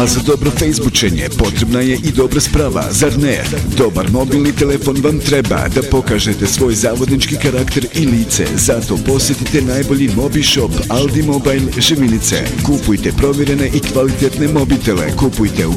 A za dobro fejsbučenje potrebna je i dobra sprava, zar ne? Dobar mobilni telefon vam treba da pokažete svoj zavodnički karakter i lice. Zato posjetite najbolji Mobi Shop Aldi Mobile Živinice. Kupujte provjerene i kvalitetne mobitele. Kupujte u